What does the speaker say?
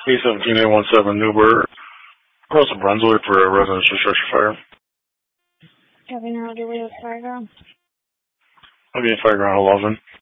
A17817 Newburgh, across the Brunswick for a residential structure fire. Kevin, how do we have fire ground? I'll be in fire ground 11.